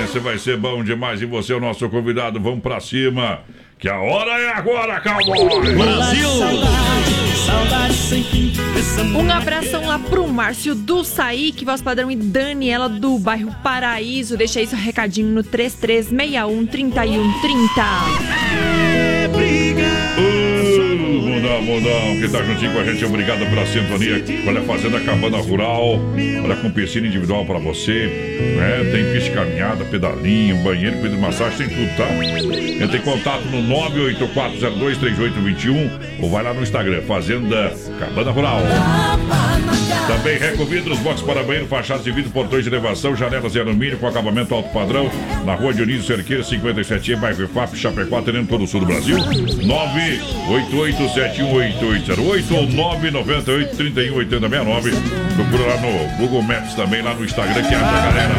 Esse vai ser bom demais. E você é o nosso convidado. Vamos pra cima. Que a hora é agora, cowboy! Brasil! Um abração lá pro Márcio do Saíque, voz padrão, e Daniela do bairro Paraíso. Deixa aí seu recadinho no 3361-3130. Mundão, que tá juntinho com a gente, obrigado pela sintonia. Olha a Fazenda Cabana Rural, olha com piscina individual pra você, né? Tem pista de caminhada, pedalinho, banheiro, pedro de massagem, tem tudo, tá? Entre em contato no 984023821 ou vai lá no Instagram, Fazenda Cabana Rural. Também Reco Vidros, box para banheiro, fachadas de vidro, portões de elevação, janelas de alumínio com acabamento alto padrão, na rua Dionísio Cerqueira, 57E, bairro FAP, Chapecó, atendendo todo o sul do Brasil. 988718808 ou 998318069. Procura lá no Google Maps também, lá no Instagram, que acha a galera.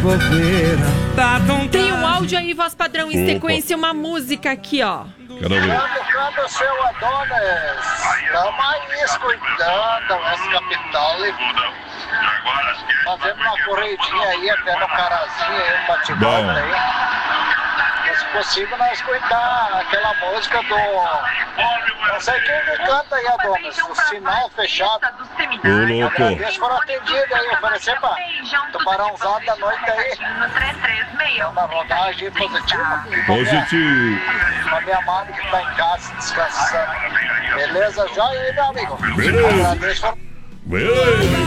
Tem um áudio aí, voz padrão, em sequência, uma música aqui, ó. Quero ver. Quando o seu Adonis, estamos aí escutando essa capital, fazendo uma corridinha aí até no Carazinho, aí, um bate-volta aí. Se possível, nós escutar aquela música do... Não sei quem que canta aí, Adonis, o Sinal Fechado. Ô, louco. Agradeço, foram atendidos aí, oferecer pra tubarãozada da noite aí. Na rodagem positiva. Positivo. Pra minha amada que tá em casa descansando. Beleza? Já aí, meu amigo. Beleza. Agradeço. Beleza.